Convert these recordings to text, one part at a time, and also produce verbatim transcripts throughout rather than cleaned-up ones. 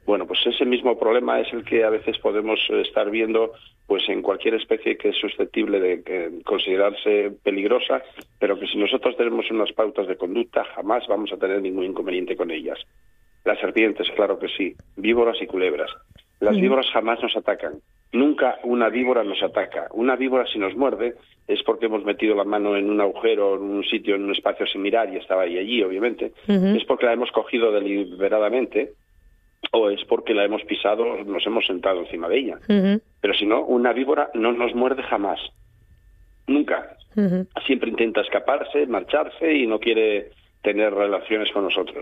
Bueno, pues ese mismo problema es el que a veces podemos estar viendo pues en cualquier especie que es susceptible de eh, considerarse peligrosa, pero que si nosotros tenemos unas pautas de conducta jamás vamos a tener ningún inconveniente con ellas. Las serpientes, claro que sí, víboras y culebras. Las Sí. víboras jamás nos atacan. Nunca una víbora nos ataca. Una víbora si nos muerde es porque hemos metido la mano en un agujero, en un sitio, en un espacio sin mirar y estaba ahí allí, obviamente. Ujú. Es porque la hemos cogido deliberadamente o es porque la hemos pisado, nos hemos sentado encima de ella. Ujú. Pero si no, una víbora no nos muerde jamás. Nunca. Ujú. Siempre intenta escaparse, marcharse y no quiere tener relaciones con nosotros.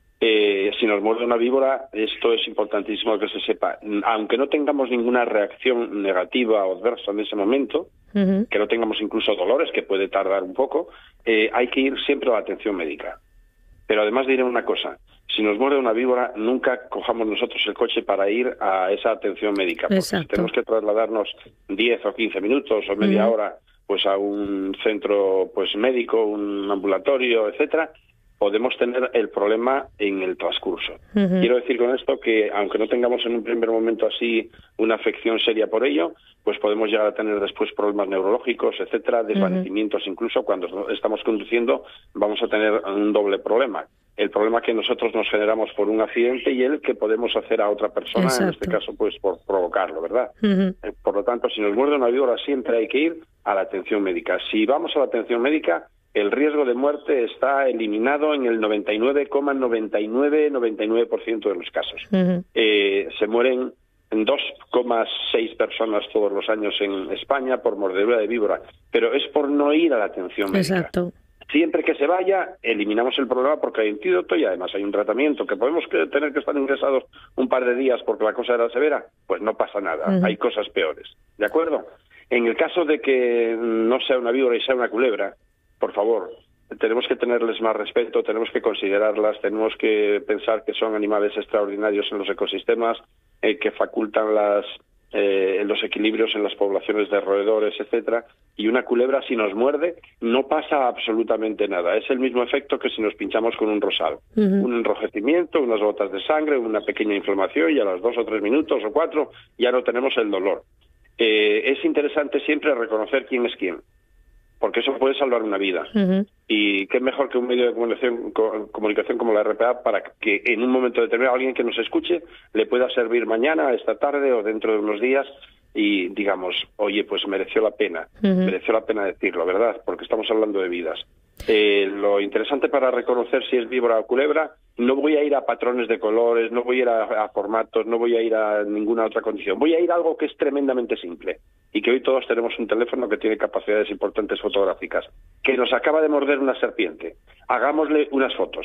Eh, si nos muerde una víbora, esto es importantísimo que se sepa. Aunque no tengamos ninguna reacción negativa o adversa en ese momento, Ujú. que no tengamos incluso dolores, que puede tardar un poco, eh, hay que ir siempre a la atención médica. Pero además diré una cosa, si nos muerde una víbora, nunca cojamos nosotros el coche para ir a esa atención médica, porque si Exacto. tenemos que trasladarnos diez o quince minutos o media Ujú. hora pues a un centro pues médico, un ambulatorio, etcétera, podemos tener el problema en el transcurso. Ujú. Quiero decir con esto que, aunque no tengamos en un primer momento así una afección seria por ello, pues podemos llegar a tener después problemas neurológicos, etcétera, desvanecimientos. Incluso cuando estamos conduciendo vamos a tener un doble problema. El problema que nosotros nos generamos por un accidente y el que podemos hacer a otra persona, Exacto. en este caso pues por provocarlo, ¿verdad? Ujú. Eh, Por lo tanto, si nos muerde una víbora siempre hay que ir a la atención médica. Si vamos a la atención médica, el riesgo de muerte está eliminado en el noventa y nueve coma noventa y nueve noventa y nueve por ciento de los casos. Ujú. Eh, se mueren dos coma seis personas todos los años en España por mordedura de víbora, pero es por no ir a la atención médica. Exacto. Siempre que se vaya, eliminamos el problema porque hay antídoto y además hay un tratamiento. ¿Que podemos que tener que estar ingresados un par de días porque la cosa era severa? Pues no pasa nada, Ujú. hay cosas peores. ¿De acuerdo? En el caso de que no sea una víbora y sea una culebra, por favor, tenemos que tenerles más respeto, tenemos que considerarlas, tenemos que pensar que son animales extraordinarios en los ecosistemas, eh, que facultan las eh, los equilibrios en las poblaciones de roedores, etcétera. Y una culebra, si nos muerde, no pasa absolutamente nada. Es el mismo efecto que si nos pinchamos con un rosal. Ujú. Un enrojecimiento, unas gotas de sangre, una pequeña inflamación y a los dos o tres minutos o cuatro ya no tenemos el dolor. Eh, es interesante siempre reconocer quién es quién, porque eso puede salvar una vida. Ujú. Y qué mejor que un medio de comunicación, co- comunicación como la R P A para que en un momento determinado alguien que nos escuche le pueda servir mañana, esta tarde o dentro de unos días y digamos, oye, pues mereció la pena, Ujú. mereció la pena decirlo, ¿verdad? Porque estamos hablando de vidas. Eh, lo interesante para reconocer si es víbora o culebra, no voy a ir a patrones de colores, no voy a ir a, a formatos, no voy a ir a ninguna otra condición. Voy a ir a algo que es tremendamente simple y que hoy todos tenemos un teléfono que tiene capacidades importantes fotográficas. Que nos acaba de morder una serpiente, hagámosle unas fotos.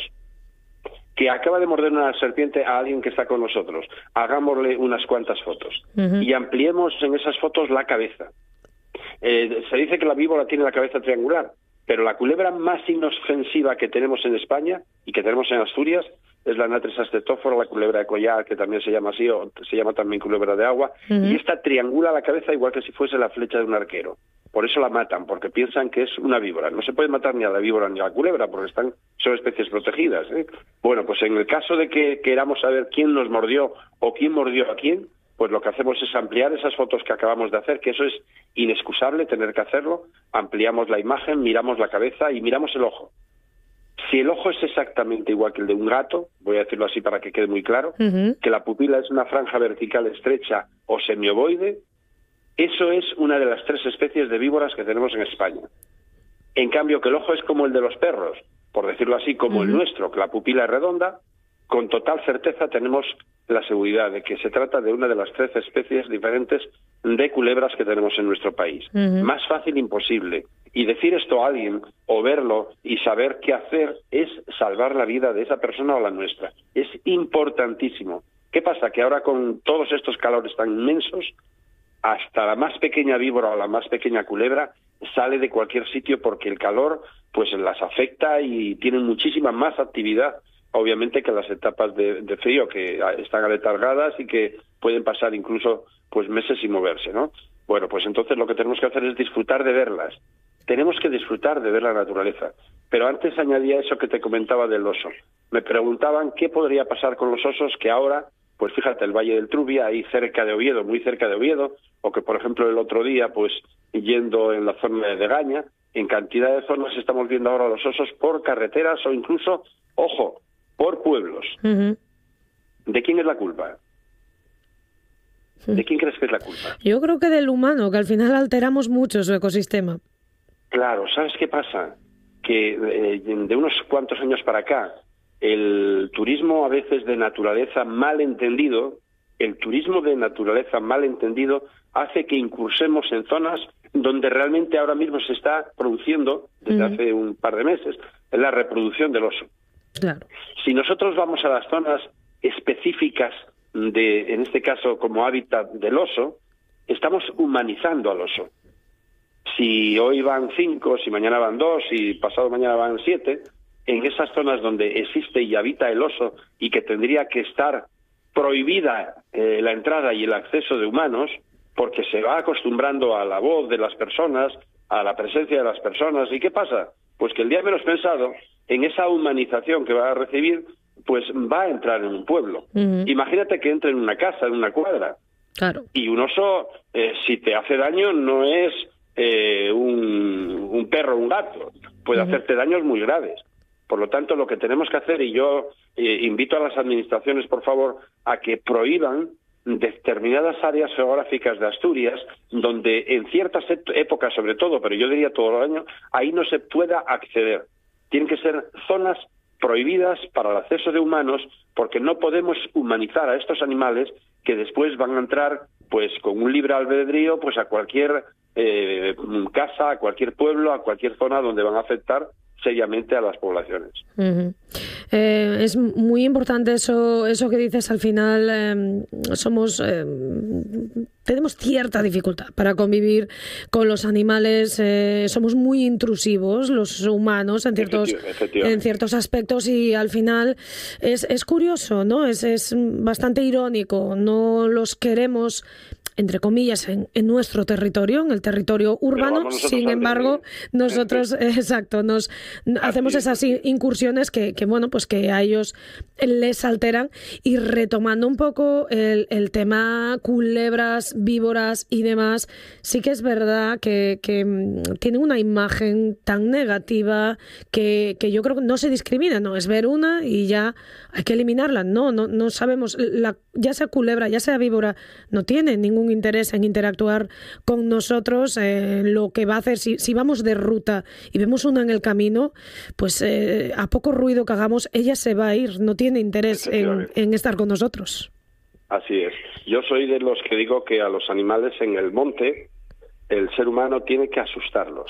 Que acaba de morder una serpiente a alguien que está con nosotros, hagámosle unas cuantas fotos. Ujú. Y ampliemos en esas fotos la cabeza. Eh, se dice que la víbora tiene la cabeza triangular, pero la culebra más inofensiva que tenemos en España y que tenemos en Asturias es la Anatris astetófora, la culebra de collar, que también se llama así, o se llama también culebra de agua, Ujú. y esta triangula la cabeza igual que si fuese la flecha de un arquero. Por eso la matan, porque piensan que es una víbora. No se puede matar ni a la víbora ni a la culebra, porque están son especies protegidas, ¿eh? Bueno, pues en el caso de que queramos saber quién nos mordió o quién mordió a quién, pues lo que hacemos es ampliar esas fotos que acabamos de hacer, que eso es inexcusable tener que hacerlo, ampliamos la imagen, miramos la cabeza y miramos el ojo. Si el ojo es exactamente igual que el de un gato, voy a decirlo así para que quede muy claro, Ujú. que la pupila es una franja vertical estrecha o semiovoide, eso es una de las tres especies de víboras que tenemos en España. En cambio, que el ojo es como el de los perros, por decirlo así, como el Ujú. nuestro, que la pupila es redonda, con total certeza tenemos la seguridad de que se trata de una de las trece especies diferentes de culebras que tenemos en nuestro país. Ujú. Más fácil imposible. Y decir esto a alguien, o verlo, y saber qué hacer, es salvar la vida de esa persona o la nuestra. Es importantísimo. ¿Qué pasa? Que ahora con todos estos calores tan inmensos, hasta la más pequeña víbora o la más pequeña culebra sale de cualquier sitio porque el calor pues las afecta y tienen muchísima más actividad, obviamente, que las etapas de, de frío, que están aletargadas y que pueden pasar incluso pues meses sin moverse, ¿no? Bueno, pues entonces lo que tenemos que hacer es disfrutar de verlas. Tenemos que disfrutar de ver la naturaleza. Pero antes añadía eso que te comentaba del oso. Me preguntaban qué podría pasar con los osos que ahora pues fíjate, el Valle del Trubia, ahí cerca de Oviedo, muy cerca de Oviedo, o que, por ejemplo, el otro día, pues yendo en la zona de Degaña, en cantidad de zonas estamos viendo ahora los osos por carreteras o incluso, ojo, por pueblos. Uh-huh. ¿De quién es la culpa? ¿De quién crees que es la culpa? Yo creo que del humano, que al final alteramos mucho su ecosistema. Claro, ¿sabes qué pasa? Que eh, de unos cuantos años para acá, el turismo a veces de naturaleza mal entendido, el turismo de naturaleza mal entendido hace que incursemos en zonas donde realmente ahora mismo se está produciendo, desde uh-huh. hace un par de meses, la reproducción del oso. Claro. Si nosotros vamos a las zonas específicas de, en este caso, como hábitat del oso, estamos humanizando al oso. Si hoy van cinco, si mañana van dos, si pasado mañana van siete, en esas zonas donde existe y habita el oso y que tendría que estar prohibida eh, la entrada y el acceso de humanos, porque se va acostumbrando a la voz de las personas, a la presencia de las personas. ¿Y qué pasa? Pues que el día menos pensado, en esa humanización que va a recibir, pues va a entrar en un pueblo. Uh-huh. Imagínate que entre en una casa, en una cuadra. Claro. Y un oso, eh, si te hace daño, no es eh, un, un perro o un gato. Puede uh-huh. hacerte daños muy graves. Por lo tanto, lo que tenemos que hacer, y yo eh, invito a las administraciones, por favor, a que prohíban determinadas áreas geográficas de Asturias, donde en ciertas épocas, sobre todo, pero yo diría todo el año, ahí no se pueda acceder. Tienen que ser zonas prohibidas para el acceso de humanos, porque no podemos humanizar a estos animales que después van a entrar, pues, con un libre albedrío, pues, a cualquier eh, casa, a cualquier pueblo, a cualquier zona donde van a afectar seriamente a las poblaciones. Uh-huh. Eh, es muy importante eso, eso que dices. Al final eh, somos eh, tenemos cierta dificultad para convivir con los animales. Eh, somos muy intrusivos los humanos en ciertos en ciertos aspectos, y al final es, es curioso, ¿no? Es, es bastante irónico. No los queremos, entre comillas, en, en nuestro territorio, en el territorio urbano. Sin embargo, nosotros, eh, exacto, nos Así hacemos esas es. incursiones que, que, bueno, pues que a ellos les alteran. Y retomando un poco el, el tema culebras, víboras y demás, sí que es verdad que, que tienen una imagen tan negativa que, que yo creo que no se discrimina, no es ver una y ya hay que eliminarla. No, no, no sabemos, la, ya sea culebra, ya sea víbora, no tiene ningún interés en interactuar con nosotros. Eh, lo que va a hacer, si, si vamos de ruta y vemos una en el camino, pues eh, a poco ruido que hagamos, ella se va a ir, no tiene interés en, en estar con nosotros. Así es. Yo soy de los que digo que a los animales en el monte, el ser humano tiene que asustarlos.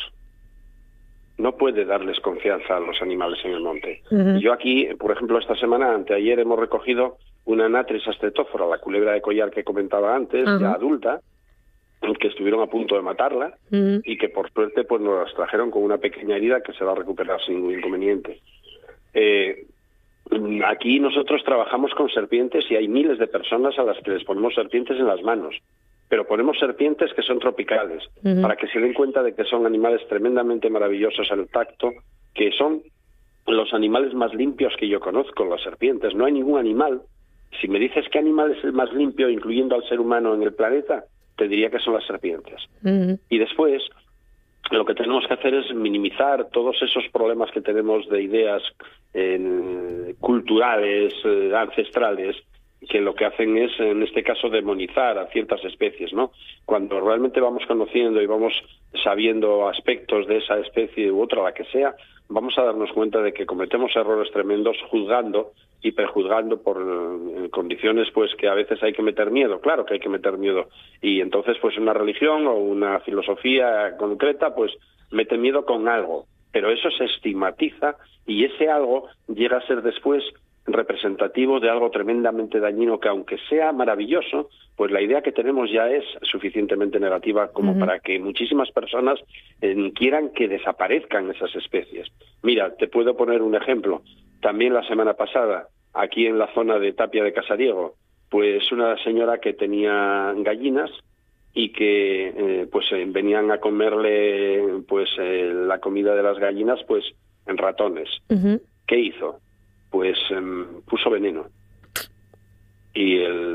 No puede darles confianza a los animales en el monte. Uh-huh. Yo aquí, por ejemplo, esta semana, anteayer, hemos recogido una Anatris astretófora, la culebra de collar que comentaba antes, uh-huh. ya adulta, que estuvieron a punto de matarla, uh-huh. y que por suerte pues nos las trajeron con una pequeña herida que se va a recuperar sin ningún inconveniente. Eh, aquí nosotros trabajamos con serpientes y hay miles de personas a las que les ponemos serpientes en las manos, pero ponemos serpientes que son tropicales, uh-huh. para que se den cuenta de que son animales tremendamente maravillosos al tacto, que son los animales más limpios que yo conozco, las serpientes. No hay ningún animal. Si me dices qué animal es el más limpio, incluyendo al ser humano en el planeta, te diría que son las serpientes. Uh-huh. Y después, lo que tenemos que hacer es minimizar todos esos problemas que tenemos de ideas eh, culturales, eh, ancestrales, que lo que hacen es, en este caso, demonizar a ciertas especies, ¿no? Cuando realmente vamos conociendo y vamos sabiendo aspectos de esa especie u otra, la que sea, vamos a darnos cuenta de que cometemos errores tremendos juzgando y prejuzgando por eh, condiciones pues que a veces hay que meter miedo. Claro que hay que meter miedo, y entonces pues una religión o una filosofía concreta pues mete miedo con algo, pero eso se estigmatiza y ese algo llega a ser después representativo de algo tremendamente dañino, que aunque sea maravilloso, pues la idea que tenemos ya es suficientemente negativa como uh-huh. para que muchísimas personas eh, quieran que desaparezcan esas especies. Mira, te puedo poner un ejemplo. También la semana pasada, aquí en la zona de Tapia de Casariego, pues una señora que tenía gallinas y que eh, pues eh, venían a comerle pues eh, la comida de las gallinas pues en ratones. Uh-huh. ¿Qué hizo? Pues um, puso veneno. y el